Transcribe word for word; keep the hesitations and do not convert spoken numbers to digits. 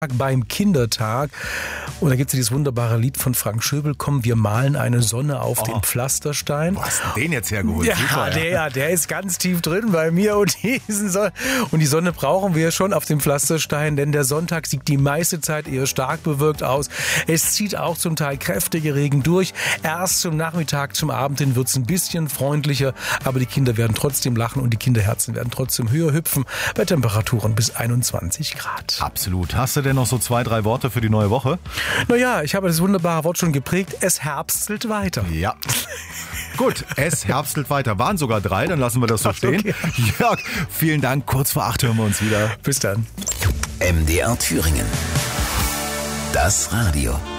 beim Kindertag. Und da gibt es dieses wunderbare Lied von Frank Schöbel, komm, wir malen eine Sonne auf oh. den Pflasterstein. Wo hast du den jetzt hergeholt? Ja, Super, ja, der, der ist ganz tief drin bei mir. Und, diesen Son- und die Sonne brauchen wir schon auf dem Pflasterstein, denn der Sonntag sieht die meiste Zeit eher stark bewölkt aus. Es zieht auch zum Teil kräftige Regen durch. Erst zum Nachmittag, zum Abend hin wird es ein bisschen freundlicher, aber die Kinder werden trotzdem lachen und die Kinderherzen werden trotzdem höher hüpfen bei Temperaturen bis einundzwanzig Grad. Absolut. Hast du denn noch so zwei, drei Worte für die neue Woche? Naja, ich habe das wunderbare Wort schon geprägt. Es herbstelt weiter. Ja. Gut, es herbstelt weiter. Waren sogar drei, dann lassen wir das so stehen. Okay. Jörg, vielen Dank. Kurz vor acht hören wir uns wieder. Bis dann. M D R Thüringen. Das Radio.